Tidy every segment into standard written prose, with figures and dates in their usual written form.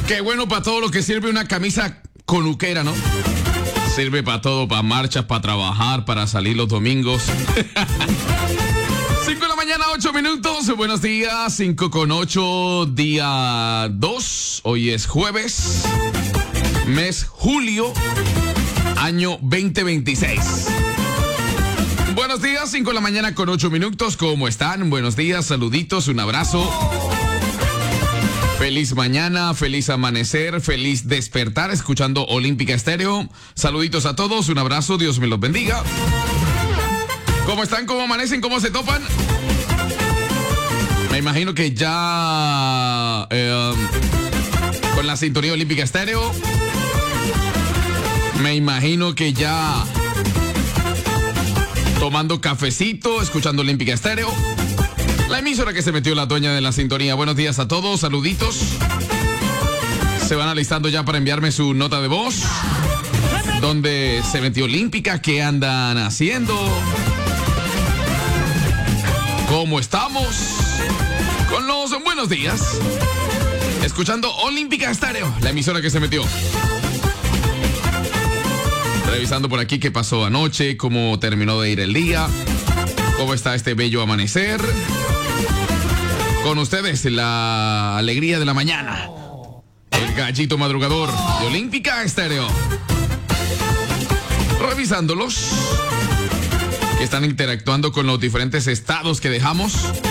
Qué bueno para todo lo que sirve una camisa conuquera, ¿no? Sirve para todo, para marchas, para trabajar, para salir los domingos. 5 de la mañana, 8 minutos. Buenos días, 5:08, día 2. Hoy es jueves, mes julio, año 2026. Buenos días, 5 de la mañana con 8 minutos. ¿Cómo están? Buenos días, saluditos, un abrazo. Feliz mañana, feliz amanecer, feliz despertar escuchando Olímpica Estéreo. Saluditos a todos, un abrazo, Dios me los bendiga. ¿Cómo están? ¿Cómo amanecen? ¿Cómo se topan? Me imagino que ya con la sintonía Olímpica Estéreo. Me imagino que ya tomando cafecito, escuchando Olímpica Estéreo. La emisora que se metió la dueña de la sintonía. Buenos días a todos, saluditos. Se van alistando ya para enviarme su nota de voz. ¿Dónde se metió Olímpica? ¿Qué andan haciendo? ¿Cómo estamos? Con los buenos días. Escuchando Olímpica Estéreo, la emisora que se metió. Revisando por aquí qué pasó anoche, cómo terminó de ir el día, cómo está este bello amanecer. Con ustedes, la alegría de la mañana. El gallito madrugador de Olímpica Estéreo. Revisándolos, que están interactuando con los diferentes estados que dejamos.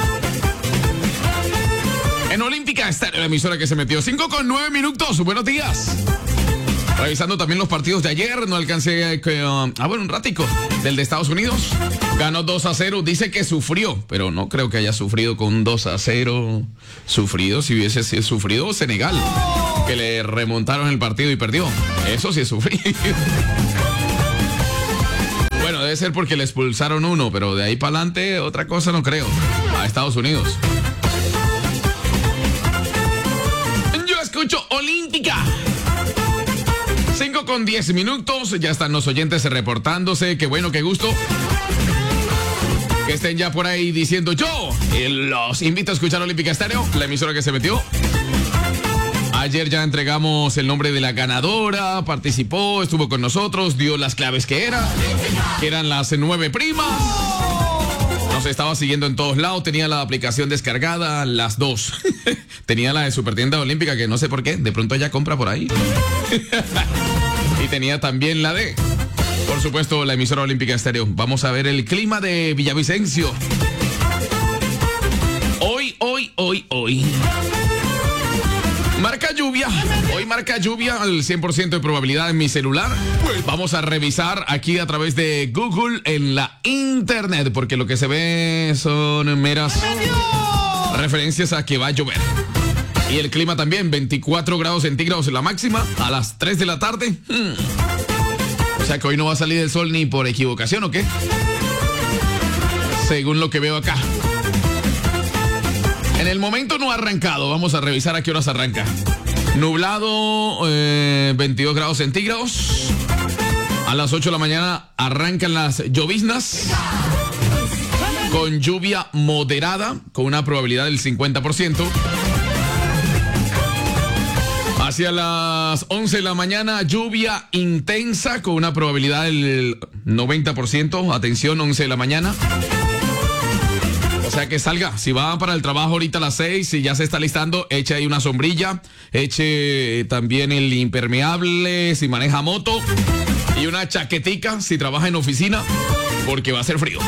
En Olímpica Estéreo, la emisora que se metió. 5:09 minutos. Buenos días. Revisando también los partidos de ayer, no alcancé un ratico del de Estados Unidos. Ganó 2-0, dice que sufrió, pero no creo que haya sufrido con un 2-0. Sufrido, si hubiese sido sufrido Senegal, que le remontaron el partido y perdió. Eso sí es sufrido. Bueno, debe ser porque le expulsaron uno, pero de ahí para adelante otra cosa no creo. A Estados Unidos. Yo escucho Olímpica. 5:10 minutos, ya están los oyentes reportándose, qué bueno, qué gusto. Que estén ya por ahí diciendo yo. Los invito a escuchar Olímpica Estéreo, la emisora que se metió. Ayer ya entregamos el nombre de la ganadora, participó, estuvo con nosotros, dio las claves que eran las 9 primas. Nos estaba siguiendo en todos lados, tenía la aplicación descargada, las dos. Tenía la de Supertienda Olímpica, que no sé por qué, de pronto ella compra por ahí. Y tenía también la de, por supuesto, la emisora Olímpica Estéreo. Vamos a ver el clima de Villavicencio. Hoy. Marca lluvia. Hoy marca lluvia al 100% de probabilidad en mi celular. Vamos a revisar aquí a través de Google en la internet, porque lo que se ve son meras referencias a que va a llover. Y el clima también, 24 grados centígrados la máxima a las 3 de la tarde. O sea que hoy no va a salir el sol ni por equivocación, ¿o qué? Según lo que veo acá. En el momento no ha arrancado. Vamos a revisar a qué horas arranca. Nublado, 22 grados centígrados. A las 8 de la mañana arrancan las lloviznas. Con lluvia moderada, con una probabilidad del 50%. Hacia las 11 de la mañana, lluvia intensa con una probabilidad del 90%. Atención, 11 de la mañana. O sea que salga, si va para el trabajo ahorita a las 6, si ya se está listando, eche ahí una sombrilla, eche también el impermeable si maneja moto y una chaquetica si trabaja en oficina, porque va a ser frío.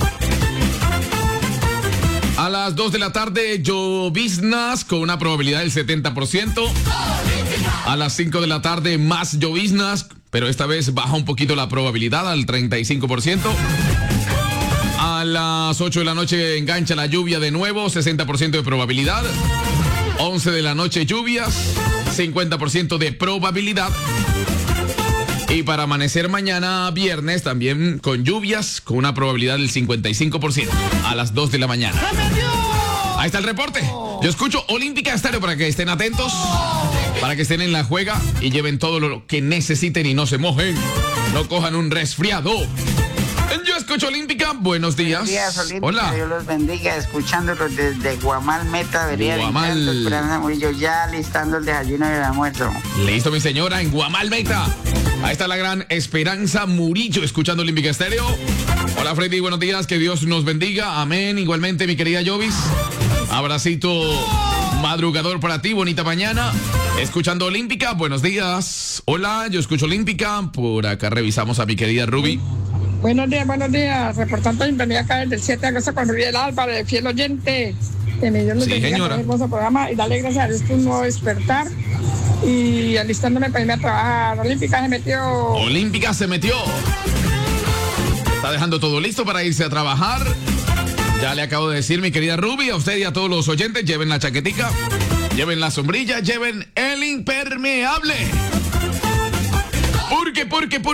A las 2 de la tarde, lloviznas con una probabilidad del 70%. A las 5 de la tarde, más lloviznas, pero esta vez baja un poquito la probabilidad al 35%. A las 8 de la noche engancha la lluvia de nuevo, 60% de probabilidad. 11 de la noche lluvias, 50% de probabilidad. Y para amanecer mañana viernes también con lluvias, con una probabilidad del 55% a las 2 de la mañana. Ahí está el reporte. Yo escucho Olímpica Estéreo para que estén atentos, para que estén en la juega y lleven todo lo que necesiten y no se mojen, no cojan un resfriado. Yo escucho Olímpica, buenos días. Buenos días, Olímpica. Hola. Dios los bendiga, escuchándolos desde Guamal, Meta, Vería del Encanto, Esperanza Murillo, ya listando el desayuno y el almuerzo. Listo, mi señora, en Guamal, Meta. Ahí está la gran Esperanza Murillo, escuchando Olímpica Estéreo. Hola, Freddy, buenos días, que Dios nos bendiga. Amén. Igualmente, mi querida Jovis. Abracito madrugador para ti, bonita mañana. Escuchando Olímpica, buenos días. Hola, yo escucho Olímpica. Por acá revisamos a mi querida Ruby. Buenos días. Reportando bienvenida acá desde el 7 de agosto con Rubiel Álvarez, fiel oyente. Que me dio los bendiga, hermoso programa y darle gracias a Dios por un nuevo despertar. Y alistándome para irme a trabajar. Olímpica se metió. Olímpica se metió. Está dejando todo listo para irse a trabajar. Ya le acabo de decir, mi querida Ruby, a usted y a todos los oyentes, lleven la chaquetica, lleven la sombrilla, lleven el impermeable. Porque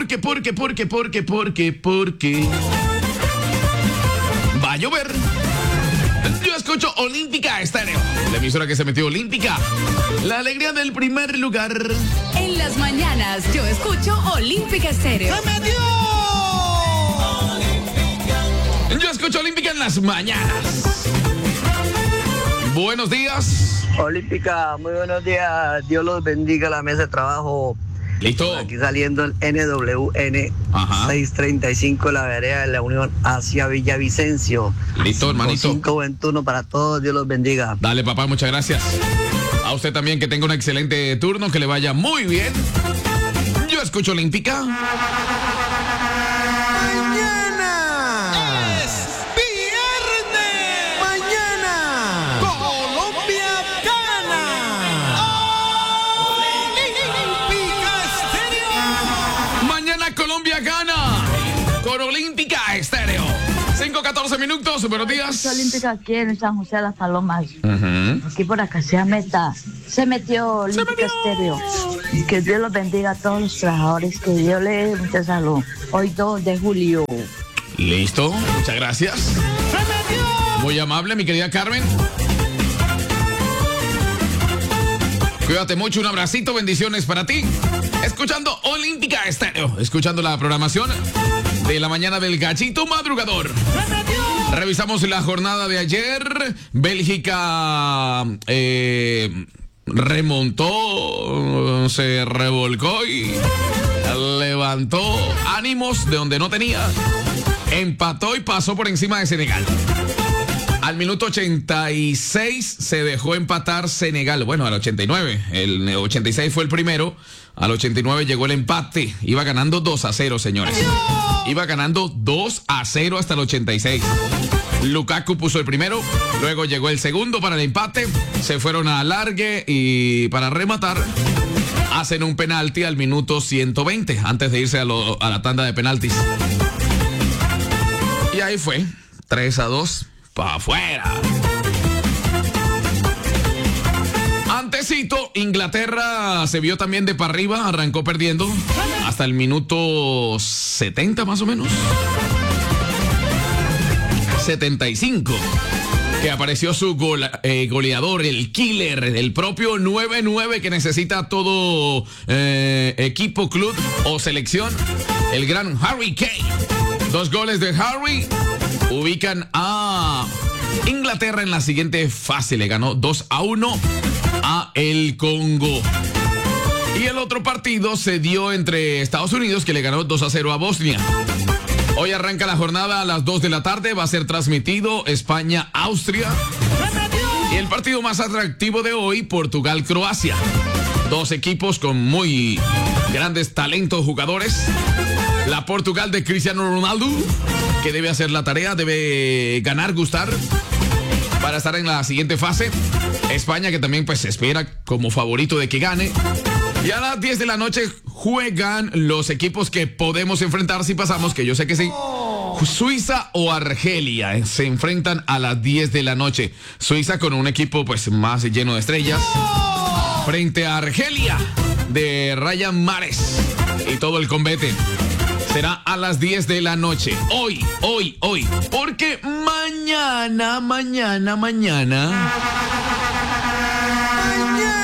va a llover. Yo escucho Olímpica Estéreo, la emisora que se metió Olímpica. La alegría del primer lugar. En las mañanas yo escucho Olímpica Estéreo. ¡Se metió! Yo escucho Olímpica en las mañanas. Buenos días. Olímpica, muy buenos días. Dios los bendiga, la mesa de trabajo. Listo. Aquí saliendo el NWN. Ajá. 635, la vereda de la Unión hacia Villavicencio. Listo, hermanito. 521 para todos, Dios los bendiga. Dale, papá, muchas gracias. A usted también, que tenga un excelente turno, que le vaya muy bien. Yo escucho Olímpica. Olímpica Estéreo. 5:14 minutos, buenos días. Olímpica aquí en San José de las Palomas. Aquí por acá se meta. Se metió Olímpica Estéreo. Que Dios los bendiga a todos los trabajadores. Que Dios les dé mucha salud. Hoy 2 de julio. Listo, muchas gracias. Muy amable, mi querida Carmen. Cuídate mucho, un abracito, bendiciones para ti. Escuchando Olímpica Estéreo, escuchando la programación de la mañana del Gachito Madrugador. Revisamos la jornada de ayer. Bélgica remontó, se revolcó y levantó ánimos de donde no tenía. Empató y pasó por encima de Senegal. Al minuto 86 se dejó empatar Senegal. Bueno, al 89. El 86 fue el primero. Al 89 llegó el empate. Iba ganando 2-0, señores. Iba ganando 2-0 hasta el 86. Lukaku puso el primero. Luego llegó el segundo para el empate. Se fueron a alargue y para rematar hacen un penalti al minuto 120 antes de irse a la tanda de penaltis. Y ahí fue. 3-2. ¡Pa' afuera! Antecito, Inglaterra se vio también de para arriba, arrancó perdiendo hasta el minuto 70 más o menos. 75. Que apareció su goleador, el killer, el propio 9-9 que necesita todo equipo, club o selección, el gran Harry Kane. 2 goles de Harry ubican a Inglaterra en la siguiente fase. Le ganó 2-1 a el Congo. Y el otro partido se dio entre Estados Unidos, que le ganó 2-0 a Bosnia. Hoy arranca la jornada a las 2 de la tarde. Va a ser transmitido España-Austria. Y el partido más atractivo de hoy, Portugal-Croacia. 2 equipos con muy grandes talentos jugadores. La Portugal de Cristiano Ronaldo, que debe hacer la tarea, debe ganar, gustar para estar en la siguiente fase. España, que también pues se espera como favorito de que gane. Y a las 10 de la noche juegan los equipos que podemos enfrentar si pasamos, que yo sé que sí. Suiza o Argelia se enfrentan a las 10 de la noche. Suiza con un equipo pues más lleno de estrellas frente a Argelia de Ryan Mahrez y todo el combate. Será a las 10 de la noche. Hoy. Porque mañana.